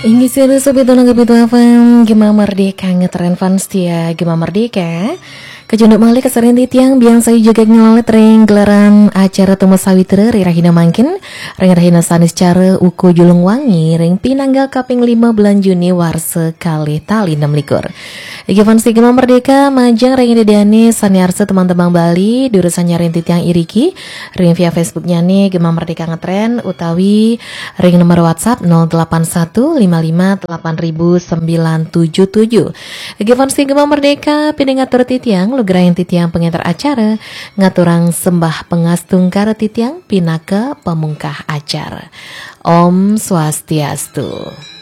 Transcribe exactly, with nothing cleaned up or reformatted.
Inggi siri sobi tunang kepitu afam Gema Merdeka ngetren fans dia Gema Merdeka Kejunduk malih keserin titiang biang saya juga ngelalet ring gelaran acara Tumas Sawitra Ri Rahina Mangkin Ring Rahina Sanis Cara Uku Julung Wangi Ring Pinanggal Kaping lima bulan Juni Warse Kali Tali enam likur Iki fans Gema Merdeka Majang ring dedane Saniarse teman-teman Bali Durusan nyarin titiang iriki Ring via Facebooknya nih Gema Merdeka ngetren Utawi ring nomor WhatsApp nol delapan satu lima lima delapan sembilan tujuh tujuh. Iki fans Gema Merdeka Pini ngatur titiang Lu gerain titiang pengantar acara Ngaturang sembah pengastung kara titiang Pinaka pemungkah acara. Om Swastiastu.